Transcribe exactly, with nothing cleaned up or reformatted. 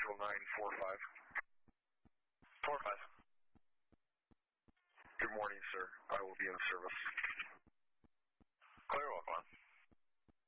schedule nine four five. four five. Good morning, sir. I will be in service.